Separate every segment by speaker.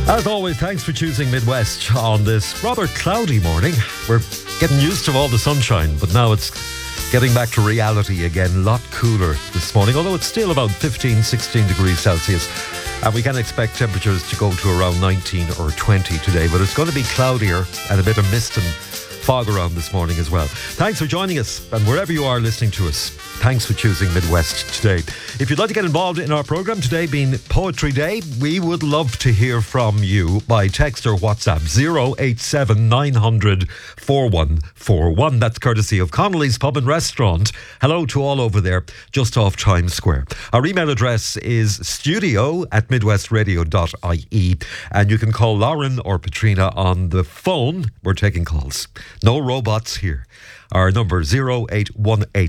Speaker 1: As always, thanks for choosing Midwest on this rather cloudy morning. We're getting used to all the sunshine, but now it's getting back to reality again. A lot cooler this morning, although it's still about 15, 16 degrees Celsius. And we can expect temperatures to go to around 19 or 20 today, but it's going to be cloudier and a bit of mist and fog around this morning as well. Thanks for joining us, and wherever you are listening to us, thanks for choosing Midwest today. If you'd like to get involved in our programme, today being Poetry Day, we would love to hear from you by text or WhatsApp 087 900 4141. That's courtesy of Connolly's Pub and Restaurant. Hello to all over there, just off Times Square. Our email address is studio@midwestradio.ie, and you can call Lauren or Patrina on the phone. We're taking calls. No robots here. Our number 0818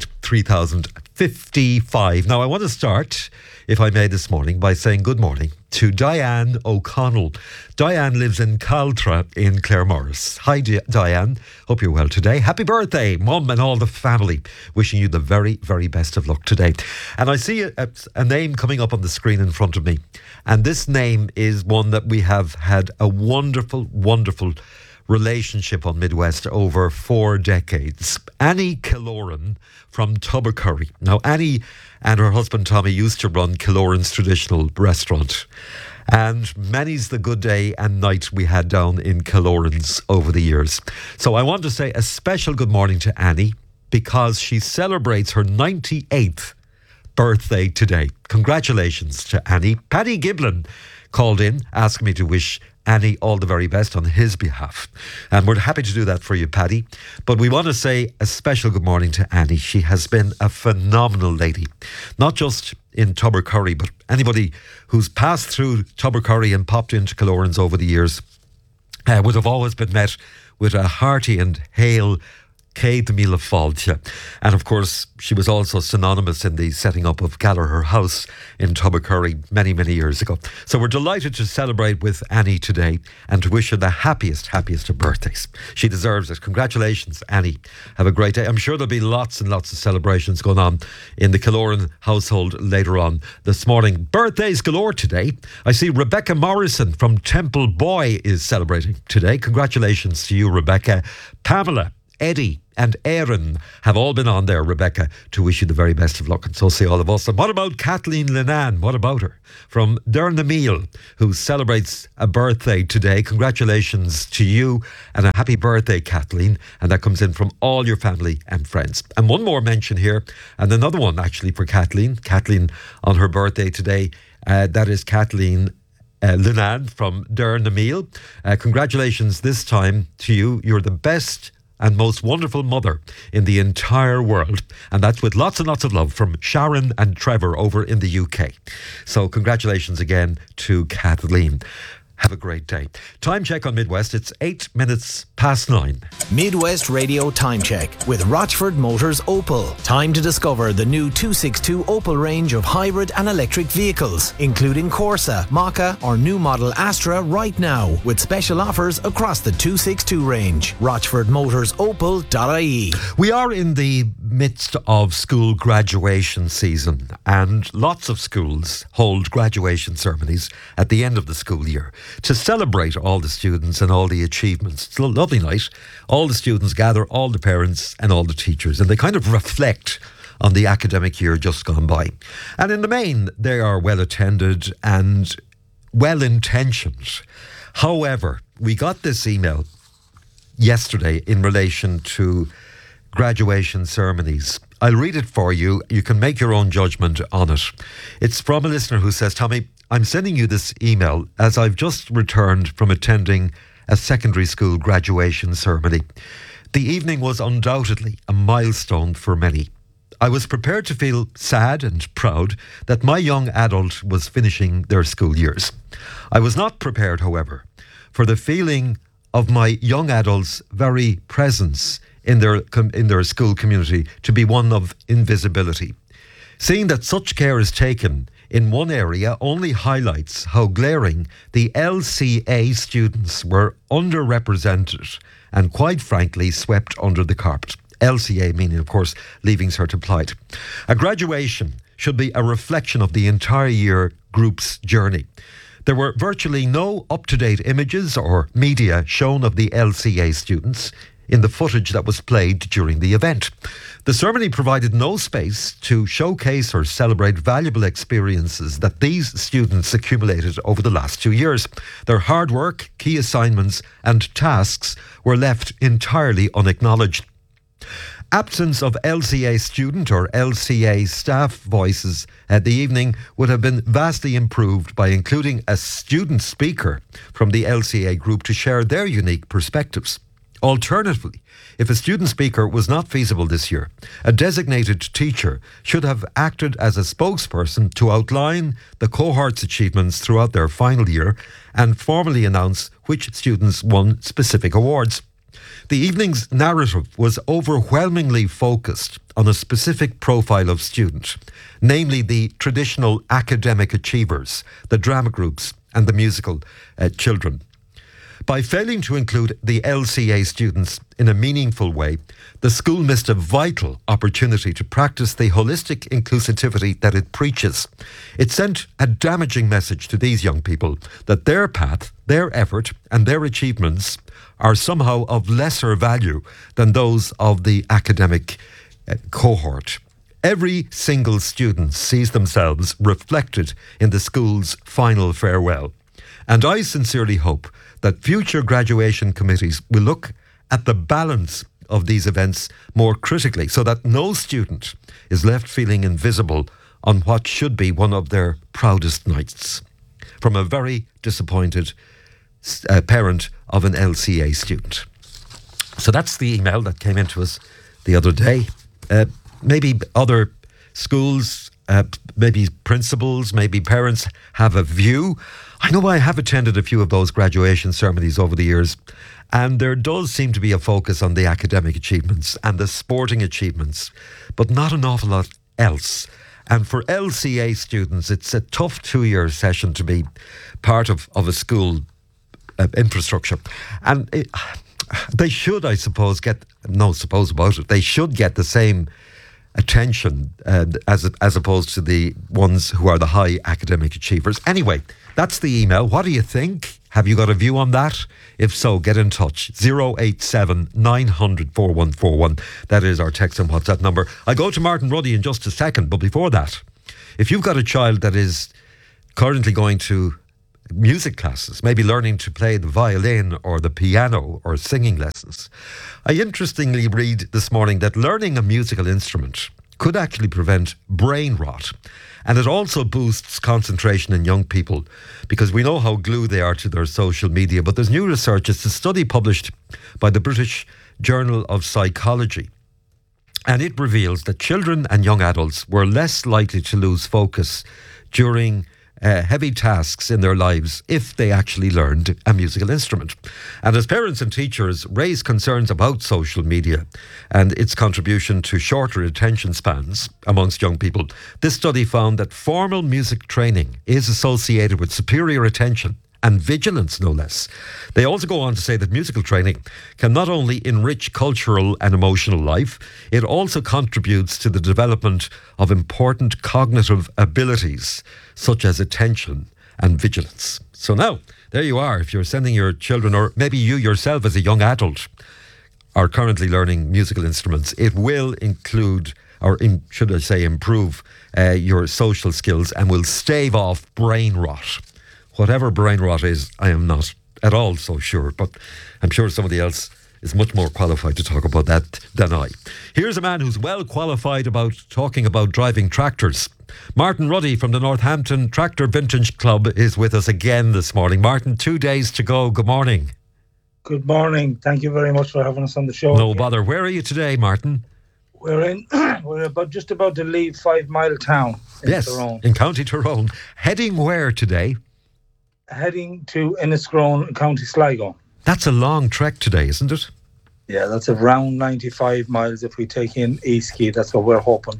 Speaker 1: 3055. Now I want to start, if I may, this morning by saying good morning to Diane O'Connell. Diane lives in Caltra in Claremorris. Hi Diane, hope you're well today. Happy birthday, Mum and all the family. Wishing you the very, very best of luck today. And I see a name coming up on the screen in front of me, and this name is one that we have had a wonderful, wonderful relationship on Midwest over 4 decades. Annie Killoran from Tubbercurry. Now, Annie and her husband Tommy used to run Killoran's traditional restaurant, and many's the good day and night we had down in Killoran's over the years. So I want to say a special good morning to Annie, because she celebrates her 98th birthday today. Congratulations to Annie. Paddy Giblin called in, asking me to wish Annie all the very best on his behalf. And we're happy to do that for you, Paddy. But we want to say a special good morning to Annie. She has been a phenomenal lady, not just in Tubbercurry, but anybody who's passed through Tubbercurry and popped into Killoran's over the years would have always been met with a hearty and hail Céad Míle Fáilte. And of course, she was also synonymous in the setting up of Gallagher House in Tubbercurry many, many years ago. So we're delighted to celebrate with Annie today and to wish her the happiest of birthdays. She deserves it. Congratulations, Annie. Have a great day. I'm sure there'll be lots and lots of celebrations going on in the Killoran household later on this morning. Birthdays galore today. I see Rebecca Morrison from Temple Boy is celebrating today. Congratulations to you, Rebecca. Pamela, Eddie and Aaron have all been on there, Rebecca, to wish you the very best of luck, and so say all of us. And what about Kathleen Linan? What about her? From Dernameal, who celebrates a birthday today. Congratulations to you and a happy birthday, Kathleen. And that comes in from all your family and friends. And one more mention here, and another one actually for Kathleen. Kathleen on her birthday today. That is Kathleen Linan from Dernameal. Congratulations this time to you. You're the best and most wonderful mother in the entire world. And that's with lots and lots of love from Sharon and Trevor over in the UK. So congratulations again to Kathleen. Have a great day. Time check on Midwest. It's 8 minutes past 9.
Speaker 2: Midwest Radio Time Check with Rochford Motors Opel. Time to discover the new 262 Opel range of hybrid and electric vehicles, including Corsa, Maka or new model Astra right now, with special offers across the 262 range. RochfordMotorsOpel.ie.
Speaker 1: We are in the midst of school graduation season, and lots of schools hold graduation ceremonies at the end of the school year to celebrate all the students and all the achievements. It's a lovely night. All the students gather, all the parents and all the teachers, and they kind of reflect on the academic year just gone by. And in the main, they are well attended and well intentioned. However, we got this email yesterday in relation to graduation ceremonies. I'll read it for you. You can make your own judgment on it. It's from a listener who says, Tommy, I'm sending you this email as I've just returned from attending a secondary school graduation ceremony. The evening was undoubtedly a milestone for many. I was prepared to feel sad and proud that my young adult was finishing their school years. I was not prepared, however, for the feeling of my young adults' very presence in their school community to be one of invisibility. Seeing that such care is taken in one area only highlights how glaring the LCA students were underrepresented and quite frankly swept under the carpet. LCA meaning, of course, Leaving Cert Applied. A graduation should be a reflection of the entire year group's journey. There were virtually no up-to-date images or media shown of the LCA students in the footage that was played during the event. The ceremony provided no space to showcase or celebrate valuable experiences that these students accumulated over the last 2 years. Their hard work, key assignments and tasks were left entirely unacknowledged. Absence of LCA student or LCA staff voices at the evening would have been vastly improved by including a student speaker from the LCA group to share their unique perspectives. Alternatively, if a student speaker was not feasible this year, a designated teacher should have acted as a spokesperson to outline the cohort's achievements throughout their final year and formally announce which students won specific awards. The evening's narrative was overwhelmingly focused on a specific profile of student, namely the traditional academic achievers, the drama groups and the musical children. By failing to include the LCA students in a meaningful way, the school missed a vital opportunity to practice the holistic inclusivity that it preaches. It sent a damaging message to these young people that their path, their effort and their achievements are somehow of lesser value than those of the academic cohort. Every single student sees themselves reflected in the school's final farewell. And I sincerely hope that future graduation committees will look at the balance of these events more critically so that no student is left feeling invisible on what should be one of their proudest nights. From a very disappointed parent of an LCA student. So that's the email that came into us the other day. Maybe other schools, maybe principals, maybe parents have a view. I know I have attended a few of those graduation ceremonies over the years, and there does seem to be a focus on the academic achievements and the sporting achievements, but not an awful lot else. And for LCA students, it's a tough 2-year session to be part of a school infrastructure. And they should, I suppose, they should get the same attention as opposed to the ones who are the high academic achievers. Anyway, that's the email. What do you think? Have you got a view on that? If so, get in touch. 087 900 4141. That is our text and WhatsApp number. I'll go to Martin Ruddy in just a second, but before that, if you've got a child that is currently going to music classes, maybe learning to play the violin or the piano or singing lessons, I interestingly read this morning that learning a musical instrument could actually prevent brain rot. And it also boosts concentration in young people because we know how glued they are to their social media. But there's new research. It's a study published by the British Journal of Psychology. And it reveals that children and young adults were less likely to lose focus during heavy tasks in their lives if they actually learned a musical instrument. And as parents and teachers raise concerns about social media and its contribution to shorter attention spans amongst young people, this study found that formal music training is associated with superior attention and vigilance, no less. They also go on to say that musical training can not only enrich cultural and emotional life, it also contributes to the development of important cognitive abilities such as attention and vigilance. So now, there you are. If you're sending your children, or maybe you yourself as a young adult are currently learning musical instruments, it will include, or should I say improve, your social skills and will stave off brain rot. Whatever brain rot is, I am not at all so sure, but I'm sure somebody else is much more qualified to talk about that than I. Here's a man who's well qualified about talking about driving tractors. Martin Ruddy from the Northampton Tractor Vintage Club is with us again this morning. Martin, 2 days to go. Good morning.
Speaker 3: Good morning. Thank you very much for having us on the show.
Speaker 1: No bother. Where are you today, Martin?
Speaker 3: We're just about to leave 5 Mile Town in Tyrone.
Speaker 1: In County Tyrone. Heading where today?
Speaker 3: Heading to Enniscrone, County Sligo.
Speaker 1: That's a long trek today, isn't it?
Speaker 3: Yeah, that's around 95 miles if we take in Eastquay. That's what we're hoping.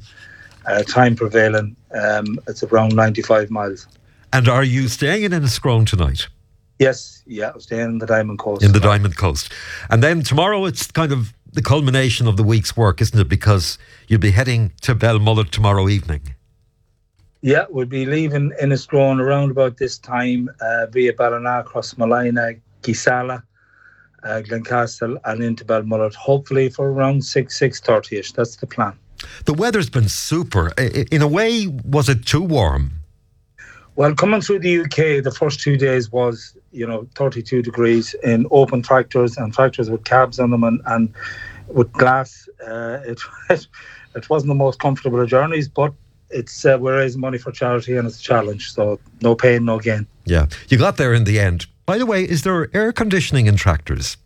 Speaker 3: Time prevailing, it's around 95 miles.
Speaker 1: And are you staying in Enniscrone tonight?
Speaker 3: Yes, yeah, I'm staying in the Diamond Coast.
Speaker 1: In the Diamond Coast. And then tomorrow it's kind of the culmination of the week's work, isn't it? Because you'll be heading to Belmullet tomorrow evening.
Speaker 3: Yeah, we'll be leaving Innisgrone around about this time via Ballina, across Malina, Gisala, Glencastle and into Balmullet, hopefully for around 6:30ish. That's the plan.
Speaker 1: The weather's been super. In a way, was it too warm?
Speaker 3: Well, coming through the UK, the first 2 days was, 32 degrees in open tractors and tractors with cabs on them and with glass. It wasn't the most comfortable of journeys, but it's we're raising money for charity and it's a challenge, so no pain, no gain.
Speaker 1: Yeah, you got there in the end. By the way, is there air conditioning in tractors?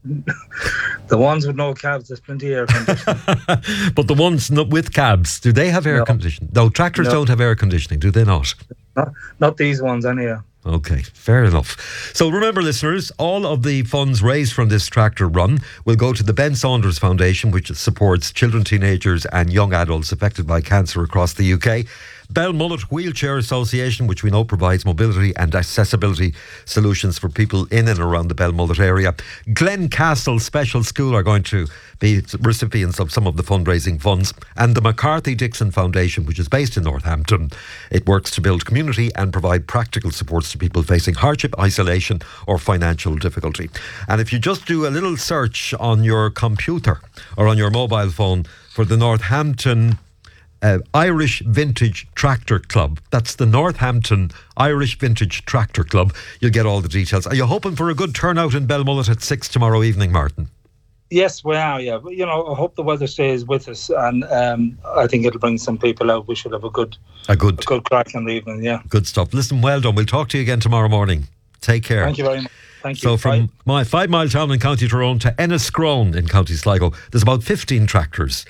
Speaker 3: The ones with no cabs, there's plenty of air conditioning.
Speaker 1: But the ones with cabs, do they have air conditioning? No, tractors don't have air conditioning, do they not?
Speaker 3: Not these ones, anyhow.
Speaker 1: Okay, fair enough. So remember, listeners, all of the funds raised from this tractor run will go to the Ben Saunders Foundation, which supports children, teenagers and young adults affected by cancer across the UK. Belmullet Wheelchair Association, which we know provides mobility and accessibility solutions for people in and around the Belmullet area. Glencastle Special School are going to be recipients of some of the fundraising funds. And the McCarthy Dixon Foundation, which is based in Northampton. It works to build community and provide practical supports to people facing hardship, isolation or financial difficulty. And if you just do a little search on your computer or on your mobile phone for the Northampton Irish Vintage Tractor Club. That's the Northampton Irish Vintage Tractor Club. You'll get all the details. Are you hoping for a good turnout in Belmullet at 6 tomorrow evening, Martin?
Speaker 3: Yes, we are, yeah. But, I hope the weather stays with us and I think it'll bring some people out. We should have a good crack in the evening, yeah. Good
Speaker 1: stuff. Listen, well done. We'll talk to you again tomorrow morning. Take care.
Speaker 3: Thank you very much. Thank you.
Speaker 1: So from my 5 mile town in County Tyrone to Enniscrone in County Sligo, there's about 15 tractors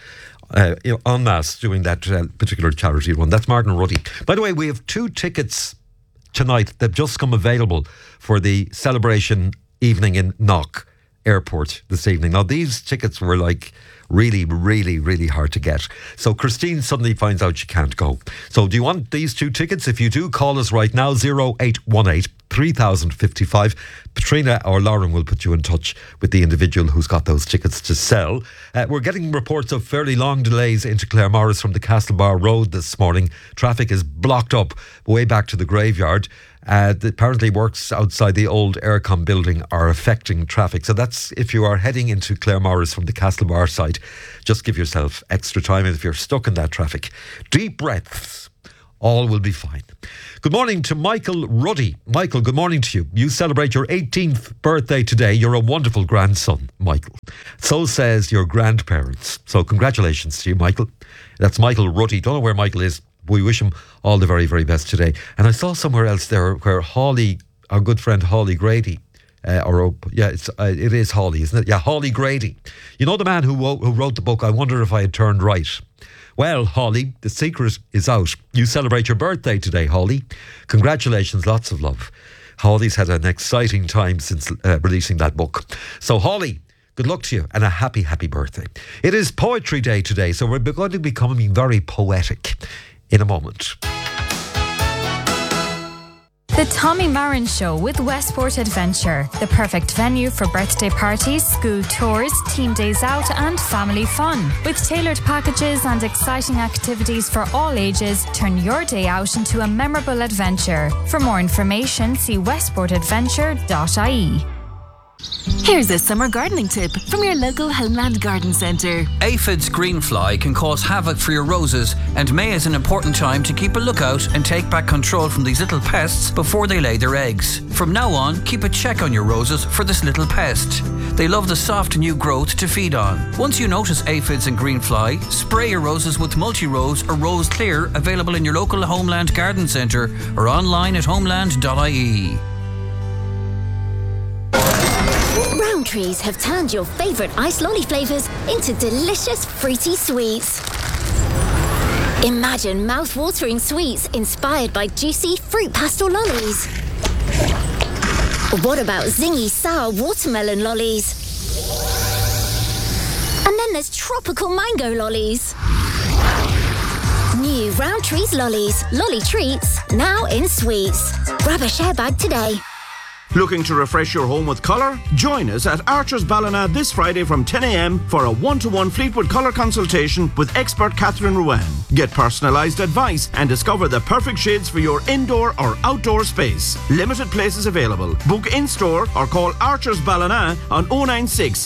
Speaker 1: en masse doing that particular charity run. That's Martin Ruddy. By the way, we have 2 tickets tonight that just come available for the celebration evening in Knock Airport this evening. Now, these tickets were really, really, really hard to get. So Christine suddenly finds out she can't go. So do you want these 2 tickets? If you do, call us right now, 0818 3055. Patrina or Lauren will put you in touch with the individual who's got those tickets to sell. We're getting reports of fairly long delays into Claremorris from the Castlebar Road this morning. Traffic is blocked up way back to the graveyard. Apparently works outside the old Aircom building are affecting traffic. So that's if you are heading into Claremorris from the Castlebar side. Just give yourself extra time if you're stuck in that traffic. Deep breaths. All will be fine. Good morning to Michael Ruddy. Michael, good morning to you. You celebrate your 18th birthday today. You're a wonderful grandson, Michael. So says your grandparents. So congratulations to you, Michael. That's Michael Ruddy. Don't know where Michael is. We wish him all the very, very best today. And I saw somewhere else there where Hawley, our good friend Hawley Grady, it is Hawley, isn't it? Yeah, Hawley Grady. You know the man who wrote the book, I Wonder If I Had Turned Right. Well, Hawley, the secret is out. You celebrate your birthday today, Hawley. Congratulations, lots of love. Hawley's had an exciting time since releasing that book. So, Hawley, good luck to you and a happy, happy birthday. It is Poetry Day today, so we're going to be becoming very poetic in a moment.
Speaker 4: The Tommy Marin Show with Westport Adventure, the perfect venue for birthday parties, school tours, team days out and family fun. With tailored packages and exciting activities for all ages, turn your day out into a memorable adventure. For more information, see westportadventure.ie.
Speaker 5: Here's a summer gardening tip from your local Homeland Garden Centre.
Speaker 6: Aphids greenfly can cause havoc for your roses, and May is an important time to keep a lookout and take back control from these little pests before they lay their eggs. From now on, keep a check on your roses for this little pest. They love the soft new growth to feed on. Once you notice aphids and greenfly, spray your roses with Multi-Rose or Rose Clear, available in your local Homeland Garden Centre or online at homeland.ie.
Speaker 5: Rowntrees have turned your favourite ice lolly flavours into delicious fruity sweets. Imagine mouth-watering sweets inspired by juicy fruit pastel lollies. Or what about zingy sour watermelon lollies? And then there's tropical mango lollies. New Rowntrees lollies, lolly treats, now in sweets. Grab a share bag today.
Speaker 7: Looking to refresh your home with colour? Join us at Archer's Ballina this Friday from 10 a.m. for a one-to-one Fleetwood colour consultation with expert Catherine Ruan. Get personalised advice and discover the perfect shades for your indoor or outdoor space. Limited places available. Book in-store or call Archer's Ballina on 096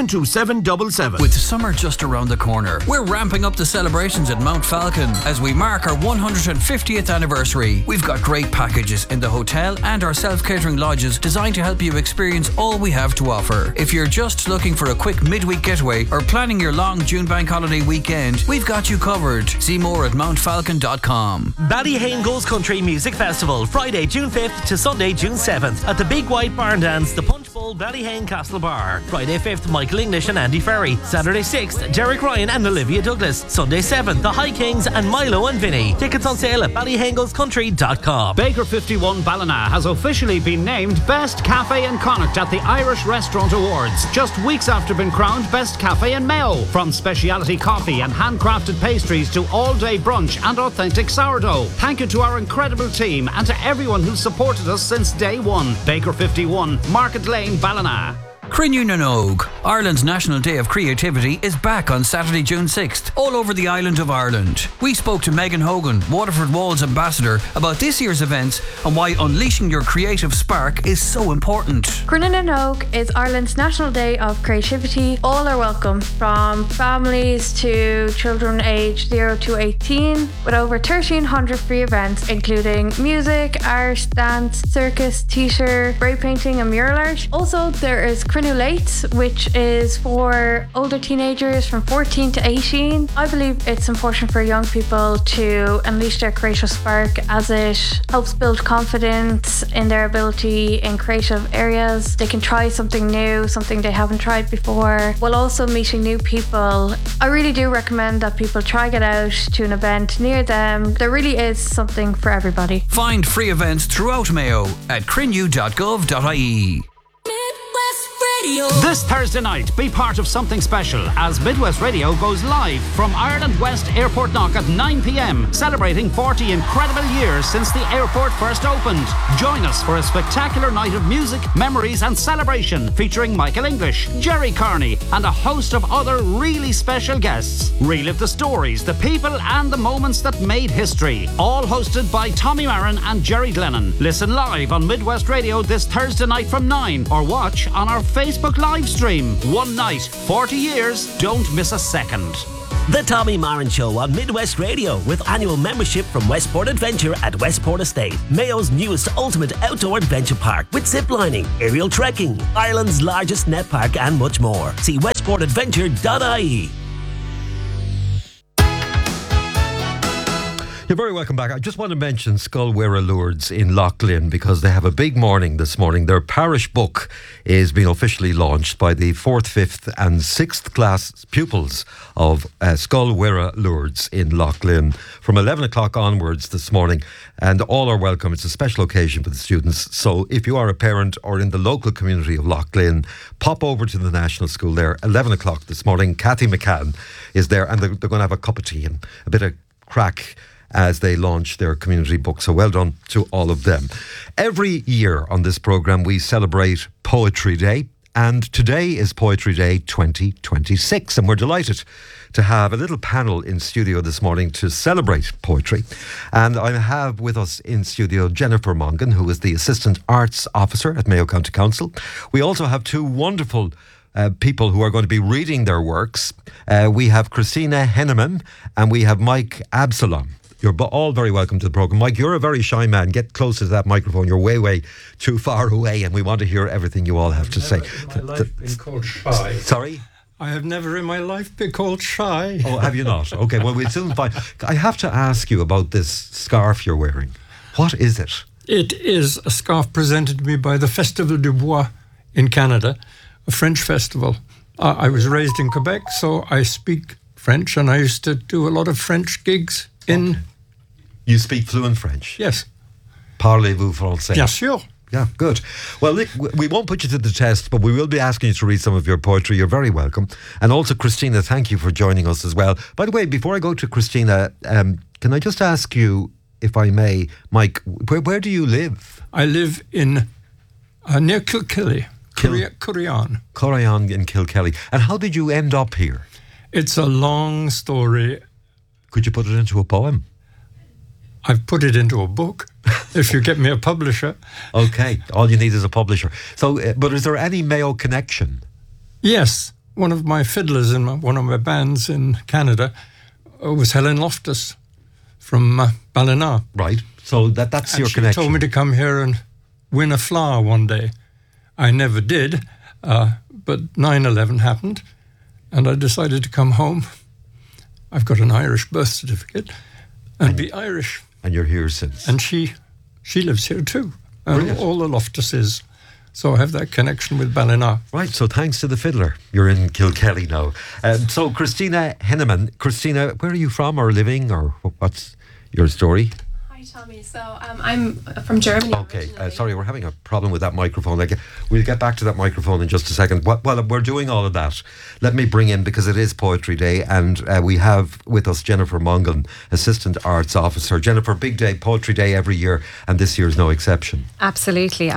Speaker 7: 727 77.
Speaker 6: With summer just around the corner, we're ramping up the celebrations at Mount Falcon as we mark our 150th anniversary. We've got great packages in the hotel and our self-catering lodges designed to help you experience all we have to offer. If you're just looking for a quick midweek getaway or planning your long June bank holiday weekend, we've got you covered. See more at mountfalcon.com.
Speaker 8: Ballyhane Goes Country Music Festival, Friday, June 5th to Sunday, June 7th at the Big White Barn Dance, the Punch Bowl Ballyhane Castle Bar. Friday 5th, Michael English and Andy Ferry. Saturday 6th, Derek Ryan and Olivia Douglas. Sunday 7th, the High Kings and Milo and Vinny. Tickets on sale at ballyhanegoescountry.com.
Speaker 9: Baker 51 Ballina has officially been named Best Cafe in Connacht at the Irish Restaurant Awards, just weeks after being crowned Best Cafe in Mayo. From speciality coffee and handcrafted pastries to all-day brunch and authentic sourdough. Thank you to our incredible team and to everyone who's supported us since day one. Baker 51, Market Lane, Ballina.
Speaker 6: Crinnew na nÓg, Ireland's National Day of Creativity, is back on Saturday, June 6th, all over the island of Ireland. We spoke to Megan Hogan, Waterford Walls ambassador, about this year's events and why unleashing your creative spark is so important.
Speaker 10: Crinnew na nÓg is Ireland's National Day of Creativity. All are welcome, from families to children aged 0 to 18, with over 1,300 free events including music, art, dance, circus, theatre, spray painting and mural art. Also, there is Crinnew Late, which is for older teenagers from 14 to 18. I believe it's important for young people to unleash their creative spark, as it helps build confidence in their ability in creative areas. They can try something new, something they haven't tried before, while also meeting new people. I really do recommend that people try get out to an event near them. There really is something for everybody.
Speaker 6: Find free events throughout Mayo at crinnew.gov.ie.
Speaker 9: This Thursday night, be part of something special as Midwest Radio goes live from Ireland West Airport Knock at 9 p.m, celebrating 40 incredible years since the airport first opened. Join us for a spectacular night of music, memories and celebration featuring Michael English, Jerry Carney and a host of other really special guests. Relive the stories, the people and the moments that made history. All hosted by Tommy Marin and Jerry Glennon. Listen live on Midwest Radio this Thursday night from 9 or watch on our Facebook live stream. One night, 40 years, don't miss a second.
Speaker 8: The Tommy Marin Show on Midwest Radio, with annual membership from Westport Adventure at Westport Estate, Mayo's newest ultimate outdoor adventure park, with ziplining, aerial trekking, Ireland's largest net park and much more. See westportadventure.ie.
Speaker 1: You're very welcome back. I just want to mention Scoilmhuire Lourdes in Loughlin because they have a big morning this morning. Their parish book is being officially launched by the 4th, 5th and 6th class pupils of Scoilmhuire Lourdes in Loughlin from 11 o'clock onwards this morning, and all are welcome. It's a special occasion for the students, so if you are a parent or in the local community of Loughlin, pop over to the National School there, 11 o'clock this morning. Kathy McCann is there and they're going to have a cup of tea and a bit of crack as they launch their community book. So well done to all of them. Every year on this programme we celebrate Poetry Day, and today is Poetry Day 2026, and we're delighted to have a little panel in studio this morning to celebrate poetry. And I have with us in studio Jennifer Mongan, who is the Assistant Arts Officer at Mayo County Council. We also have two wonderful people who are going to be reading their works. We have Christina Henneman and we have Mike Absalom. You're all very welcome to the programme. Mike, you're a very shy man. Get closer to that microphone. You're way too far away and we want to hear everything you all have to say.
Speaker 11: In my life been called shy.
Speaker 1: Sorry?
Speaker 11: I have never in my life been called shy.
Speaker 1: Oh, have you not? Okay, well, we'll soon find. I have to ask you about this scarf you're wearing. What is it?
Speaker 11: It is a scarf presented to me by the Festival du Bois in Canada, a French festival. I was raised in Quebec, so I speak French, and I used to do a lot of French gigs in...
Speaker 1: You speak fluent French?
Speaker 11: Yes.
Speaker 1: Parlez-vous français?
Speaker 11: Bien sûr.
Speaker 1: Yeah, good. Well, Nick, we won't put you to the test, but we will be asking you to read some of your poetry. You're very welcome. And also, Christina, thank you for joining us as well. By the way, before I go to Christina, can I just ask you, if I may, Mike, where do you live?
Speaker 11: I live in Near Kilkelly, Currion.
Speaker 1: Currion in Kilkelly. And how did you end up here?
Speaker 11: It's a long story.
Speaker 1: Could you put it into a poem?
Speaker 11: I've put it into a book, if you get me a publisher.
Speaker 1: Okay, all you need is a publisher. So, but is there any Mayo connection?
Speaker 11: Yes. One of my fiddlers in one of my bands in Canada was Helen Loftus from Ballina.
Speaker 1: Right. So that's your connection.
Speaker 11: She told me to come here and win a flower one day. I never did, but 9/11 happened, and I decided to come home. I've got an Irish birth certificate and be Irish.
Speaker 1: And you're here since.
Speaker 11: And she lives here too. And all the Loftuses. So I have that connection with Ballina.
Speaker 1: Right, so thanks to the fiddler. You're in Kilkelly now. So Christina Henneman. Christina, where are you from or living, or what's your story?
Speaker 12: Hi, Tommy. So I'm from Germany.
Speaker 1: Okay, sorry, we're having a problem with that microphone. We'll get back to that microphone in just a second. While we're doing all of that, let me bring in, because it is Poetry Day, and we have with us Jennifer Mongan, Assistant Arts Officer. Jennifer, big day, Poetry Day every year, and this year's no exception.
Speaker 13: Absolutely.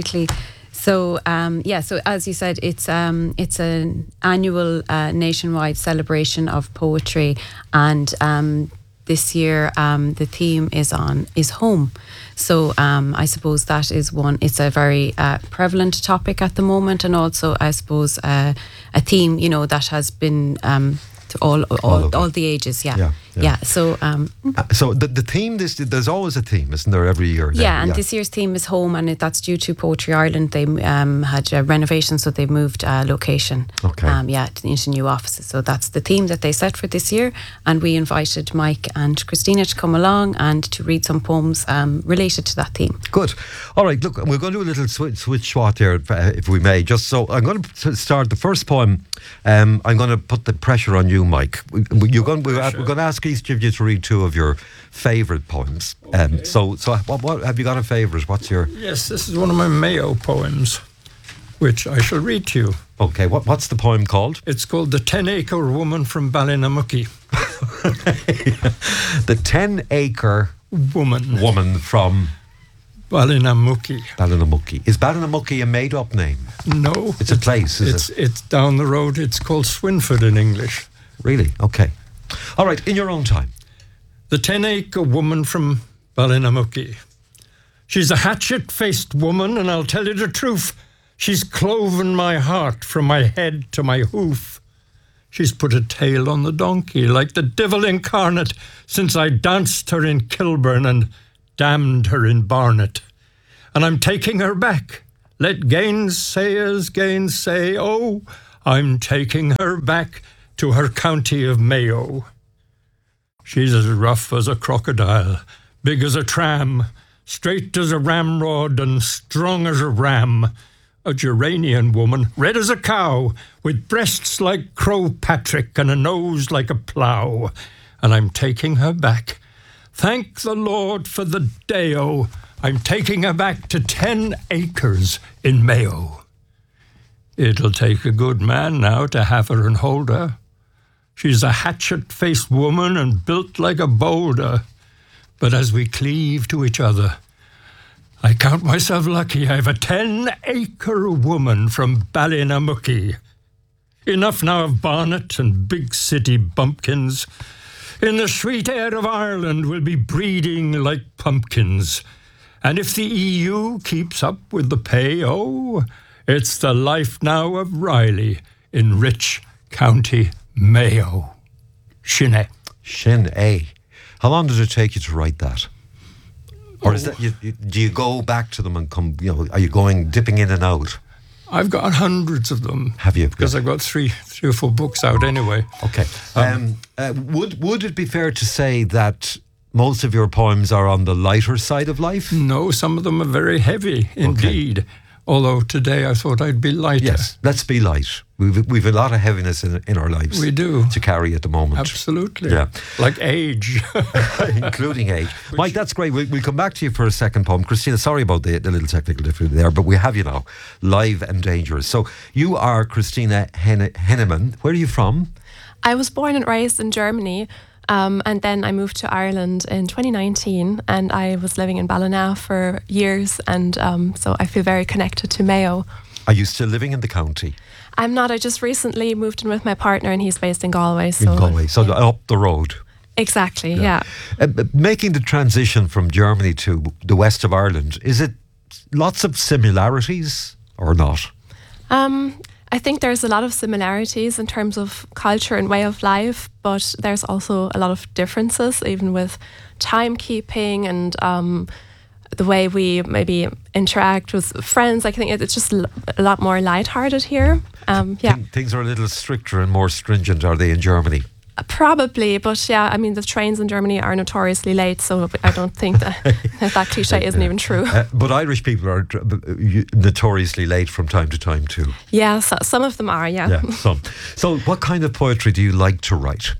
Speaker 13: So, so as you said, it's an annual nationwide celebration of poetry, and this year the theme is home. So I suppose that is one. It's a very prevalent topic at the moment, and also I suppose a theme that has been to all the ages. Yeah. So
Speaker 1: so the theme, there's always a theme, isn't there, every year?
Speaker 13: This year's theme is home, and that's due to Poetry Ireland. They had renovations, so they moved location.
Speaker 1: Okay.
Speaker 13: Into new offices. So that's the theme that they set for this year, and we invited Mike and Christina to come along and to read some poems related to that theme.
Speaker 1: Good. All right. Look, we're going to do a little switch swat here, if we may. Just so I'm going to start the first poem. I'm going to put the pressure on you, Mike. We're going to ask each of you to read two of your favourite poems. Okay. So what have you got a favourite? What's your...
Speaker 11: Yes, this is one of my Mayo poems, which I shall read to you.
Speaker 1: Okay, what's the poem called?
Speaker 11: It's called The 10-Acre Woman from Ballinamuckee.
Speaker 1: The 10-Acre Woman from...
Speaker 11: Ballinamuckee.
Speaker 1: Is Ballinamuckee a made-up name?
Speaker 11: No.
Speaker 1: It's a place, is it?
Speaker 11: It's down the road. It's called Swinford in English.
Speaker 1: Really? Okay. All right, in your own time.
Speaker 11: The 10-Acre Woman from Ballinamuckee. She's a hatchet-faced woman, and I'll tell you the truth. She's cloven my heart from my head to my hoof. She's put a tail on the donkey like the devil incarnate since I danced her in Kilburn and damned her in Barnet. And I'm taking her back. Let gainsayers gainsay. Oh, I'm taking her back to her county of Mayo. She's as rough as a crocodile, big as a tram, straight as a ramrod and strong as a ram. A Geranian woman, red as a cow, with breasts like Crow Patrick and a nose like a plough. And I'm taking her back. Thank the Lord for the day-o. I'm taking her back to 10 acres in Mayo. It'll take a good man now to have her and hold her. She's a hatchet-faced woman and built like a boulder. But as we cleave to each other, I count myself lucky I have a 10-acre woman from Ballinamuckee. Enough now of Barnet and big city bumpkins. In the sweet air of Ireland we'll be breeding like pumpkins. And if the EU keeps up with the pay, oh, it's the life now of Riley in rich County Mayo. Shin-A.
Speaker 1: Shin-A. How long did it take you to write that? Or is that do you go back to them and come? Are you dipping in and out?
Speaker 11: I've got hundreds of them.
Speaker 1: Have you?
Speaker 11: Because I've got three or four books out anyway.
Speaker 1: Okay. Would it be fair to say that most of your poems are on the lighter side of life?
Speaker 11: No, some of them are very heavy indeed. Okay. Although today I thought I'd be lighter.
Speaker 1: Yes, let's be light. We've a lot of heaviness in our lives.
Speaker 11: We do.
Speaker 1: To carry at the moment.
Speaker 11: Absolutely.
Speaker 1: Yeah.
Speaker 11: Like age.
Speaker 1: Including age. Mike, that's great. We'll come back to you for a second poem. Christina, sorry about the little technical difficulty there, but we have you now, live and dangerous. So you are Christina Henneman. Where are you from?
Speaker 12: I was born and raised in Germany. And then I moved to Ireland in 2019, and I was living in Ballina for years, and so I feel very connected to Mayo.
Speaker 1: Are you still living in the county?
Speaker 12: I'm not. I just recently moved in with my partner, and he's based in Galway. So,
Speaker 1: in Galway, so up the road.
Speaker 12: Exactly, yeah.
Speaker 1: Making the transition from Germany to the west of Ireland, is it lots of similarities or not?
Speaker 12: I think there's a lot of similarities in terms of culture and way of life, but there's also a lot of differences, even with timekeeping and the way we maybe interact with friends. I think it's just a lot more lighthearted here.
Speaker 1: Things are a little stricter and more stringent, are they, in Germany?
Speaker 12: Probably, but yeah, I mean, the trains in Germany are notoriously late, so I don't think that cliche isn't even true.
Speaker 1: But Irish people are notoriously late from time to time too.
Speaker 12: Yeah, some of them are, yeah.
Speaker 1: Yeah, some. So what kind of poetry do you like to write?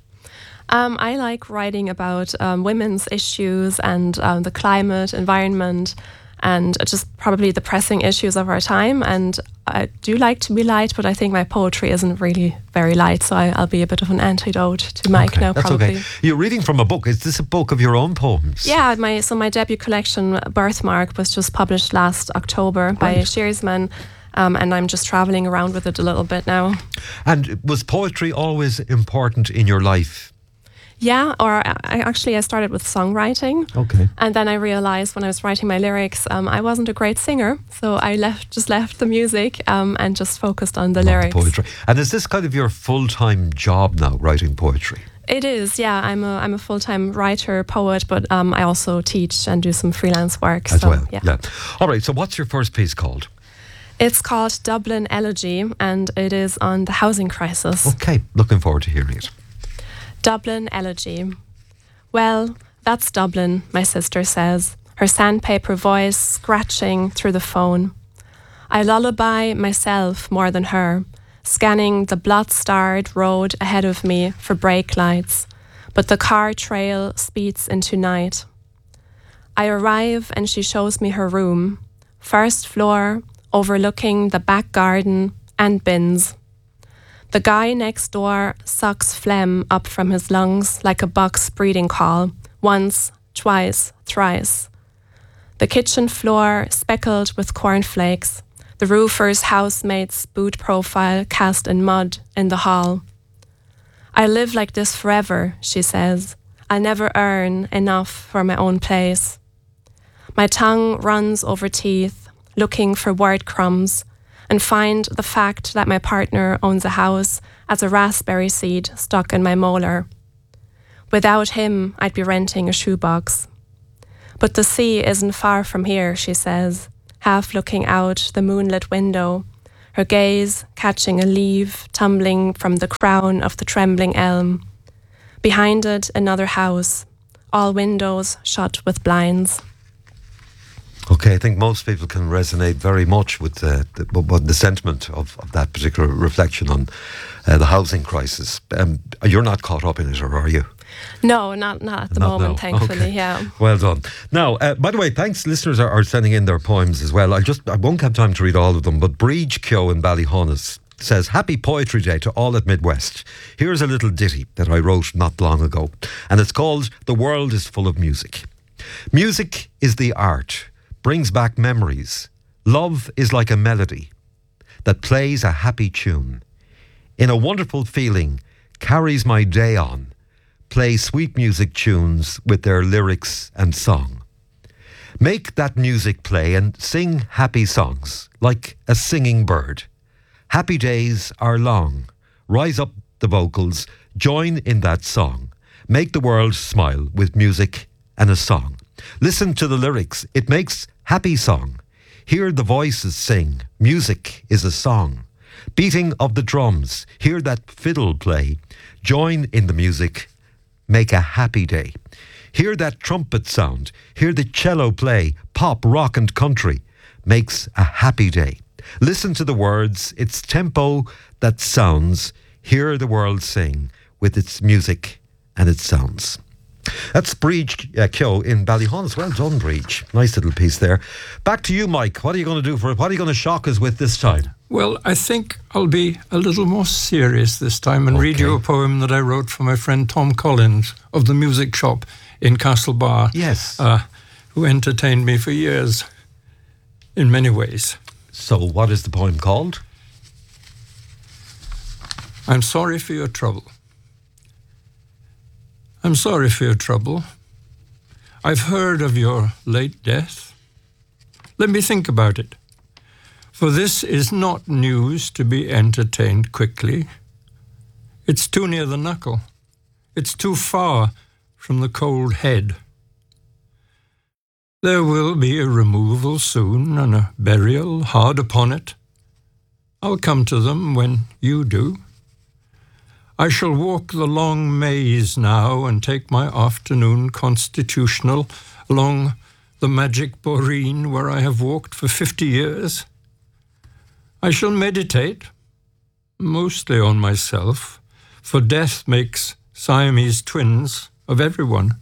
Speaker 12: I like writing about women's issues and the climate, environment, and just probably the pressing issues of our time. And I do like to be light, but I think my poetry isn't really very light, so I'll be a bit of an antidote to Mike now,
Speaker 1: that's
Speaker 12: probably.
Speaker 1: Okay. You're reading from a book. Is this a book of your own poems?
Speaker 12: Yeah, my debut collection, Birthmark, was just published last October by Shearsman, and I'm just travelling around with it a little bit now.
Speaker 1: And was poetry always important in your life?
Speaker 12: Yeah, or I started with songwriting.
Speaker 1: Okay.
Speaker 12: And then I realized when I was writing my lyrics, I wasn't a great singer. So I just left the music and just focused on the lyrics.
Speaker 1: Poetry. And is this kind of your full-time job now, writing poetry?
Speaker 12: It is, yeah. I'm a full-time writer, poet, but I also teach and do some freelance work.
Speaker 1: As well, yeah. All right, so what's your first piece called?
Speaker 12: It's called Dublin Elegy, and it is on the housing crisis.
Speaker 1: Okay, looking forward to hearing it.
Speaker 12: Dublin Elegy. Well, that's Dublin, my sister says, her sandpaper voice scratching through the phone. I lullaby myself more than her, scanning the blot-starred road ahead of me for brake lights, but the car trail speeds into night. I arrive and she shows me her room, first floor, overlooking the back garden and bins. The guy next door sucks phlegm up from his lungs like a buck's breeding call, once, twice, thrice. The kitchen floor speckled with cornflakes, the roofer's housemate's boot profile cast in mud in the hall. I live like this forever, she says. I'll never earn enough for my own place. My tongue runs over teeth, looking for word crumbs, and find the fact that my partner owns a house as a raspberry seed stuck in my molar. Without him, I'd be renting a shoebox. But the sea isn't far from here, she says, half looking out the moonlit window, her gaze catching a leaf tumbling from the crown of the trembling elm. Behind it, another house, all windows shut with blinds.
Speaker 1: Okay, I think most people can resonate very much with the sentiment of that particular reflection on the housing crisis. You're not caught up in it, or are you?
Speaker 12: No, not at the moment, thankfully,
Speaker 1: okay.
Speaker 12: yeah.
Speaker 1: Well done. Now, by the way, thanks, listeners are sending in their poems as well. I won't have time to read all of them, but Breege Kyo in Ballyhonus says, Happy Poetry Day to all at Midwest. Here's a little ditty that I wrote not long ago, and it's called The World is Full of Music. Music is the art, brings back memories. Love is like a melody that plays a happy tune. In a wonderful feeling, carries my day on. Play sweet music tunes with their lyrics and song. Make that music play and sing happy songs like a singing bird. Happy days are long. Rise up the vocals, join in that song. Make the world smile with music and a song. Listen to the lyrics, it makes happy song. Hear the voices sing, music is a song. Beating of the drums, hear that fiddle play. Join in the music, make a happy day. Hear that trumpet sound, hear the cello play. Pop, rock and country makes a happy day. Listen to the words, its tempo that sounds. Hear the world sing with its music and its sounds. That's Breach Kyo in Ballyhaunis. Well done, Breach. Nice little piece there. Back to you, Mike. What are you going to do what are you going to shock us with this time?
Speaker 11: Well, I think I'll be a little more serious this time and read you a poem that I wrote for my friend Tom Collins of the Music Shop in Castlebar.
Speaker 1: Yes.
Speaker 11: Who entertained me for years in many ways.
Speaker 1: So what is the poem called?
Speaker 11: I'm sorry for your trouble. I'm sorry for your trouble. I've heard of your late death. Let me think about it. For this is not news to be entertained quickly. It's too near the knuckle. It's too far from the cold head. There will be a removal soon and a burial hard upon it. I'll come to them when you do. I shall walk the long maze now and take my afternoon constitutional along the magic boreen where I have walked for 50 years. I shall meditate, mostly on myself, for death makes Siamese twins of everyone.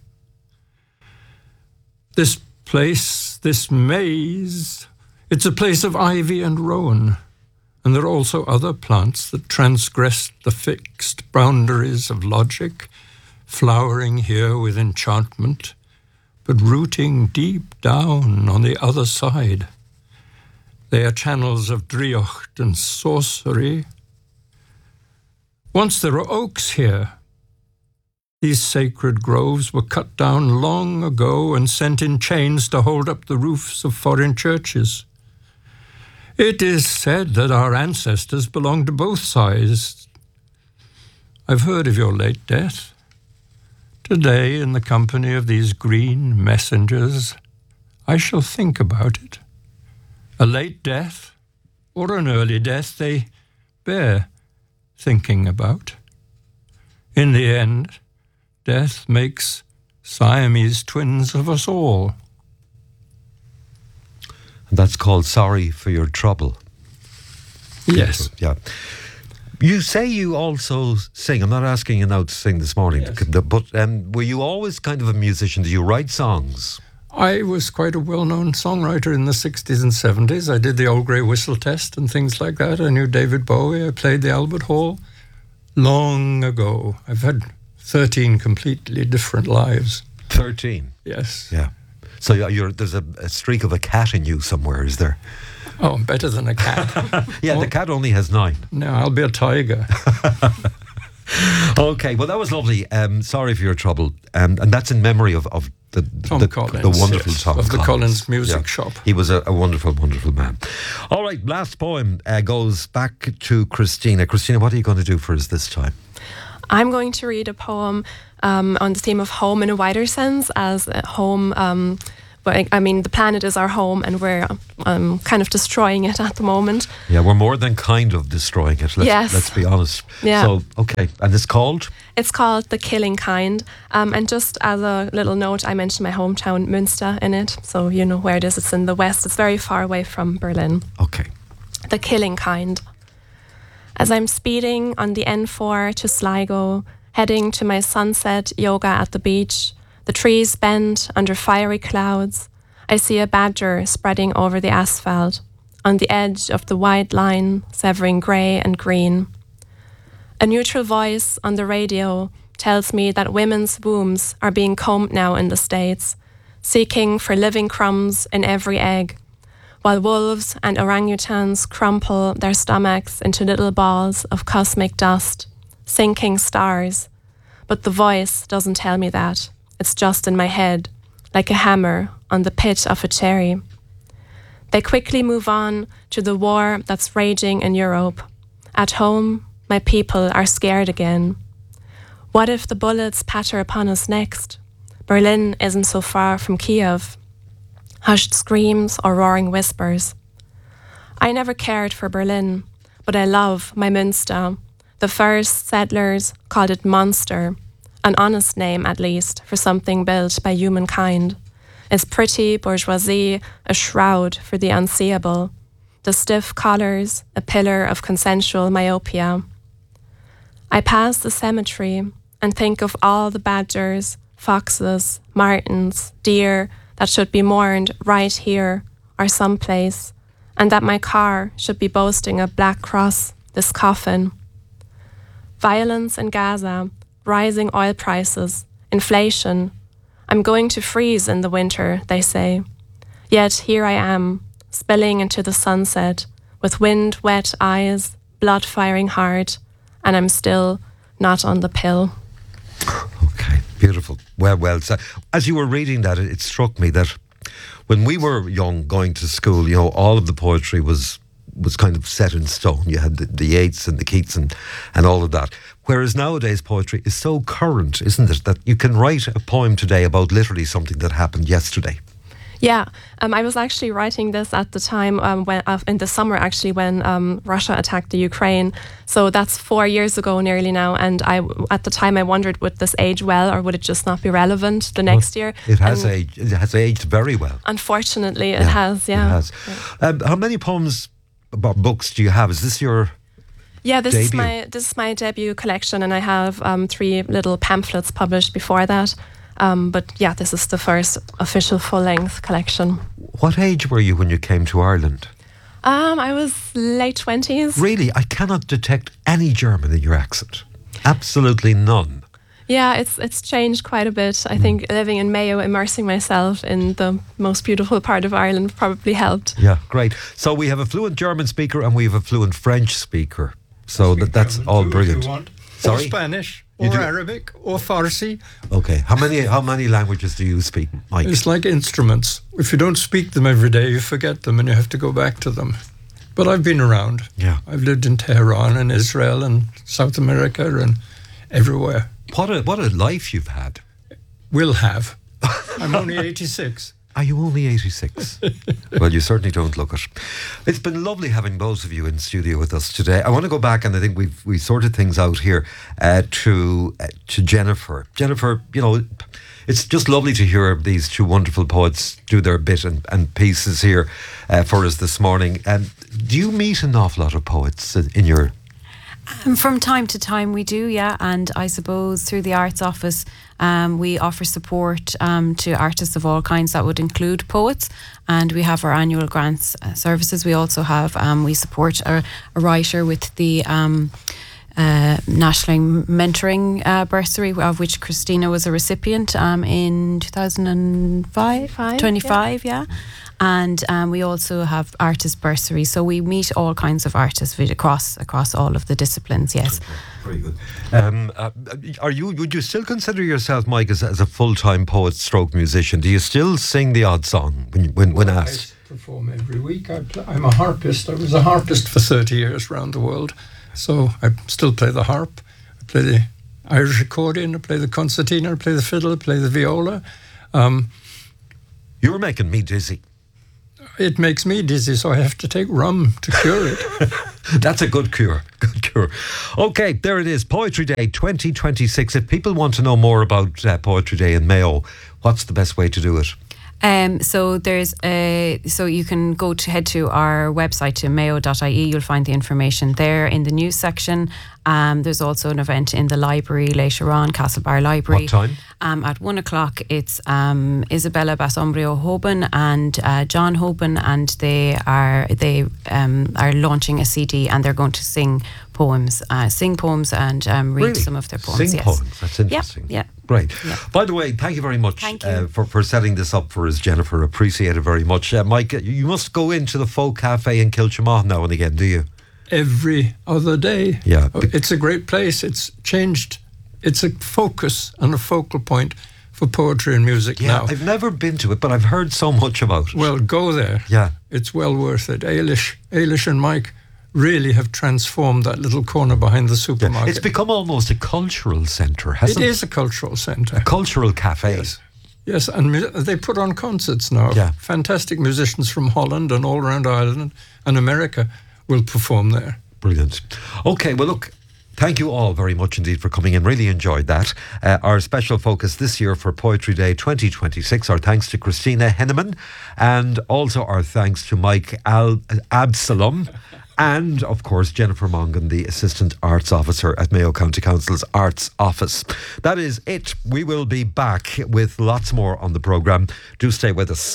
Speaker 11: This place, this maze, it's a place of ivy and rowan. And there are also other plants that transgress the fixed boundaries of logic, flowering here with enchantment, but rooting deep down on the other side. They are channels of driocht and sorcery. Once there were oaks here. These sacred groves were cut down long ago and sent in chains to hold up the roofs of foreign churches. It is said that our ancestors belonged to both sides. I've heard of your late death. Today, in the company of these green messengers, I shall think about it. A late death or an early death, they bear thinking about. In the end, death makes Siamese twins of us all.
Speaker 1: And that's called Sorry for Your Trouble.
Speaker 11: Yes.
Speaker 1: Yeah. You say you also sing. I'm not asking you now to sing this morning,
Speaker 11: yes.
Speaker 1: But were you always kind of a musician? Did you write songs?
Speaker 11: I was quite a well-known songwriter in the 60s and 70s. I did the Old Grey Whistle Test and things like that. I knew David Bowie. I played the Albert Hall long ago. I've had 13 completely different lives.
Speaker 1: 13?
Speaker 11: Yes.
Speaker 1: Yeah. So there's a streak of a cat in you somewhere, is there?
Speaker 11: Oh, I'm better than a cat.
Speaker 1: Yeah, the cat only has 9.
Speaker 11: No, I'll be a tiger.
Speaker 1: Okay, well, that was lovely. Sorry for your trouble. And that's in memory of
Speaker 11: Tom Collins,
Speaker 1: the wonderful
Speaker 11: yes,
Speaker 1: Tom
Speaker 11: of
Speaker 1: Collins.
Speaker 11: the Collins Music Shop.
Speaker 1: He was a wonderful, wonderful man. All right, last poem goes back to Christina. Christina, what are you going to do for us this time?
Speaker 12: I'm going to read a poem on the theme of home in a wider sense, as home. But I mean, the planet is our home, and we're kind of destroying it at the moment.
Speaker 1: Yeah, we're more than kind of destroying it. Let's be honest.
Speaker 12: Yeah.
Speaker 1: So, okay, and it's called?
Speaker 12: It's called The Killing Kind. And just as a little note, I mentioned my hometown, Münster, in it. So you know where it is. It's in the west. It's very far away from Berlin.
Speaker 1: Okay.
Speaker 12: The Killing Kind. As I'm speeding on the N4 to Sligo, heading to my sunset yoga at the beach, the trees bend under fiery clouds. I see a badger spreading over the asphalt, on the edge of the wide line severing grey and green. A neutral voice on the radio tells me that women's wombs are being combed now in the States, seeking for living crumbs in every egg, while wolves and orangutans crumple their stomachs into little balls of cosmic dust, sinking stars. But the voice doesn't tell me that. It's just in my head, like a hammer on the pit of a cherry. They quickly move on to the war that's raging in Europe. At home, my people are scared again. What if the bullets patter upon us next? Berlin isn't so far from Kiev. Hushed screams or roaring whispers. I never cared for Berlin, but I love my Münster. The first settlers called it Monster, an honest name at least for something built by humankind. Its pretty bourgeoisie a shroud for the unseeable, the stiff collars a pillar of consensual myopia. I pass the cemetery and think of all the badgers foxes, martens, deer that should be mourned right here or someplace, and that my car should be boasting a black cross, this coffin. Violence in Gaza, rising oil prices, inflation. I'm going to freeze in the winter, they say. Yet here I am, spilling into the sunset, with wind-wet eyes, blood firing hard, and I'm still not on the pill.
Speaker 1: Okay, beautiful. Well. So, as you were reading that, it struck me that when we were young, going to school, you know, all of the poetry was kind of set in stone. You had the Yeats and the Keats and all of that. Whereas nowadays poetry is so current, isn't it, that you can write a poem today about literally something that happened yesterday.
Speaker 12: Yeah, I was actually writing this at the time when in the summer actually when Russia attacked the Ukraine. So that's 4 years ago nearly now. And at the time I wondered, would this age well or would it just not be relevant the next year?
Speaker 1: It has aged. It has aged very well.
Speaker 12: Unfortunately, it has. Yeah.
Speaker 1: It has. How many poems, books do you have? Is this your?
Speaker 12: Yeah, this
Speaker 1: debut?
Speaker 12: is my debut collection, and I have 3 little pamphlets published before that. But yeah, this is the first official full-length collection.
Speaker 1: What age were you when you came to Ireland?
Speaker 12: I was late 20s.
Speaker 1: Really? I cannot detect any German in your accent. Absolutely none.
Speaker 12: Yeah, it's changed quite a bit. I think living in Mayo, immersing myself in the most beautiful part of Ireland probably helped.
Speaker 1: Yeah, great. So we have a fluent German speaker and we have a fluent French speaker. So that's all brilliant.
Speaker 11: Or Spanish, or Arabic, or Farsi.
Speaker 1: Okay. How many languages do you speak, Mike?
Speaker 11: It's like instruments. If you don't speak them every day, you forget them and you have to go back to them. But I've been around.
Speaker 1: Yeah.
Speaker 11: I've lived in Tehran and Israel and South America and everywhere.
Speaker 1: What a life you've had.
Speaker 11: Will have. I'm only 86.
Speaker 1: Are you only 86? Well, you certainly don't look it. It's been lovely having both of you in studio with us today. I want to go back, and I think we sorted things out here to Jennifer. Jennifer, you know, it's just lovely to hear these 2 wonderful poets do their bit and pieces here for us this morning. Do you meet an awful lot of poets in your...
Speaker 13: From time to time we do, yeah, and I suppose through the Arts Office we offer support to artists of all kinds. That would include poets, and we have our annual grants services. We also have we support a writer with the National Mentoring Bursary, of which Christina was a recipient in 2025, yeah. And we also have artist bursaries, so we meet all kinds of artists across all of the disciplines. Yes,
Speaker 1: very good. Would you still consider yourself, Mike, as a full-time poet stroke musician? Do you still sing the odd song when asked?
Speaker 11: I perform every week. I'm a harpist. I was a harpist for 30 years around the world, so I still play the harp. I play the Irish accordion. I play the concertina. I play the fiddle. I play the viola.
Speaker 1: You're making me dizzy.
Speaker 11: It makes me dizzy, so I have to take rum to cure it.
Speaker 1: That's a good cure. Good cure. Okay, there it is. Poetry Day 2026. If people want to know more about Poetry Day in Mayo, what's the best way to do it?
Speaker 13: So you can head to our website to mayo.ie. You'll find the information there in the news section. There's also an event in the library later on, Castlebar Library.
Speaker 1: What time?
Speaker 13: At 1:00. It's Isabella Basombrio Hoban and John Hoban, and they are launching a CD, and they're going to sing poems and read
Speaker 1: really?
Speaker 13: Some of their poems.
Speaker 1: Sing poems. That's interesting.
Speaker 13: Yeah.
Speaker 1: Great.
Speaker 13: Yeah.
Speaker 1: By the way, thank you very much
Speaker 13: for
Speaker 1: setting this up for us, Jennifer. Appreciate it very much. Mike, you must go into the Folk Cafe in Kilchamaugh now and again, do you?
Speaker 11: Every other day.
Speaker 1: Yeah.
Speaker 11: It's a great place. It's changed. It's a focus and a focal point for poetry and music now.
Speaker 1: I've never been to it, but I've heard so much about it.
Speaker 11: Well, go there.
Speaker 1: Yeah.
Speaker 11: It's well worth it. Ailish and Mike really have transformed that little corner behind the supermarket.
Speaker 1: Yeah. It's become almost a cultural centre, hasn't it?
Speaker 11: It is a cultural centre.
Speaker 1: A cultural cafe.
Speaker 11: Yes, and they put on concerts now.
Speaker 1: Yeah.
Speaker 11: Fantastic musicians from Holland and all around Ireland and America will perform there.
Speaker 1: Brilliant. Okay, well, look, thank you all very much indeed for coming in. Really enjoyed that. Our special focus this year for Poetry Day 2026, our thanks to Christina Henneman, and also our thanks to Mike Absalom And, of course, Jennifer Mongan, the Assistant Arts Officer at Mayo County Council's Arts Office. That is it. We will be back with lots more on the programme. Do stay with us.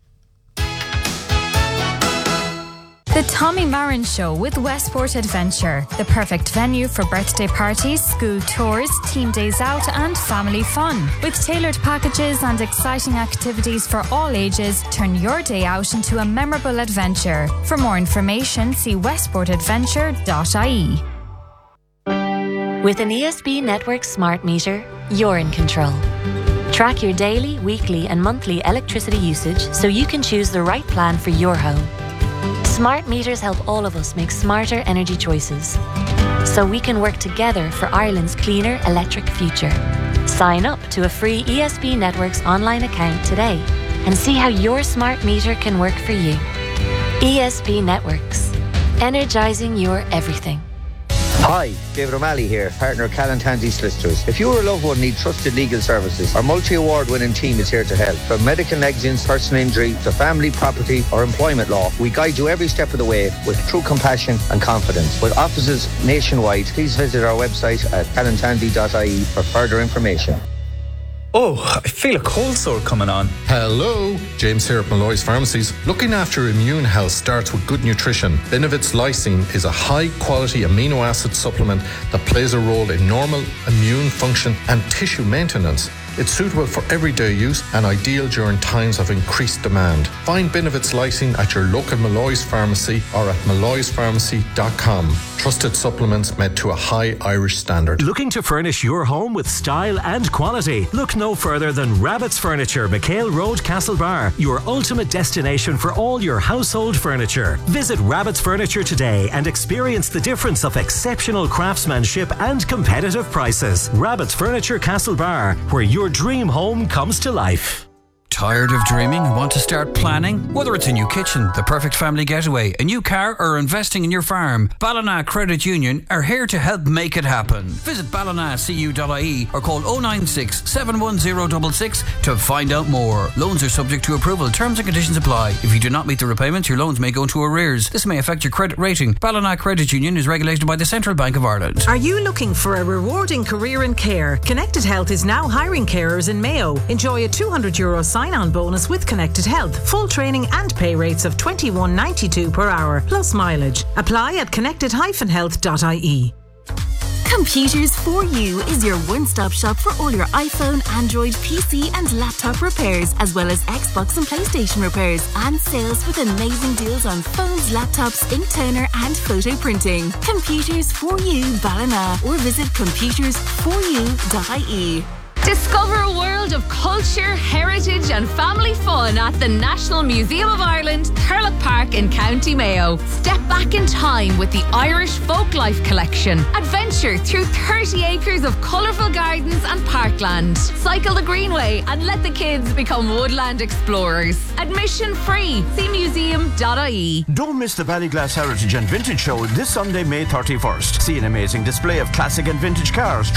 Speaker 4: The Tommy Marin Show with Westport Adventure, the perfect venue for birthday parties, school tours, team days out and family fun. With tailored packages and exciting activities for all ages, turn your day out into a memorable adventure. For more information, see westportadventure.ie.
Speaker 14: With an ESB Network smart meter, you're in control. Track your daily, weekly and monthly electricity usage so you can choose the right plan for your home. Smart meters help all of us make smarter energy choices, so we can work together for Ireland's cleaner electric future. Sign up to a free ESB Networks online account today and see how your smart meter can work for you. ESB Networks, energising your everything.
Speaker 15: Hi, David O'Malley here, partner of Callan Tandy Solicitors. If you or a loved one need trusted legal services, our multi-award winning team is here to help. From medical negligence, personal injury, to family, property or employment law, we guide you every step of the way with true compassion and confidence. With offices nationwide, please visit our website at callantandy.ie for further information.
Speaker 16: Oh, I feel a cold sore coming on.
Speaker 17: Hello, James here at Malloy's Pharmacies. Looking after immune health starts with good nutrition. Benevit's Lysine is a high-quality amino acid supplement that plays a role in normal immune function and tissue maintenance. It's suitable for everyday use and ideal during times of increased demand. Find Benevit's Lysine at your local Malloy's Pharmacy or at malloyspharmacy.com. Trusted supplements made to a high Irish standard.
Speaker 18: Looking to furnish your home with style and quality? Look no further than Rabbit's Furniture, McHale Road, Castlebar, your ultimate destination for all your household furniture. Visit Rabbit's Furniture today and experience the difference of exceptional craftsmanship and competitive prices. Rabbit's Furniture, Castlebar, where your dream home comes to life.
Speaker 6: Tired of dreaming and want to start planning? Whether it's a new kitchen, the perfect family getaway, a new car or investing in your farm, Ballina Credit Union are here to help make it happen. Visit ballinacu.ie or call 096 71066 to find out more. Loans are subject to approval. Terms and conditions apply. If you do not meet the repayments, your loans may go into arrears. This may affect your credit rating. Ballina Credit Union is regulated by the Central Bank of Ireland.
Speaker 19: Are you looking for a rewarding career in care? Connected Health is now hiring carers in Mayo. Enjoy a €200 sign-on bonus with Connected Health, full training and pay rates of $21.92 per hour, plus mileage. Apply at connected-health.ie.
Speaker 20: Computers for You is your one-stop shop for all your iPhone, Android, PC and laptop repairs, as well as Xbox and PlayStation repairs, and sales with amazing deals on phones, laptops, ink toner and photo printing. Computers for You, Ballina, or visit computersforyou.ie.
Speaker 21: Discover a world of culture, heritage and family fun at the National Museum of Ireland, Thurlock Park in County Mayo. Step back in time with the Irish Folklife Collection. Adventure through 30 acres of colourful gardens and parkland. Cycle the Greenway and let the kids become woodland explorers. Admission free. See museum.ie.
Speaker 7: Don't miss the Ballyglass Heritage and Vintage Show this Sunday, May 31st. See an amazing display of classic and vintage cars,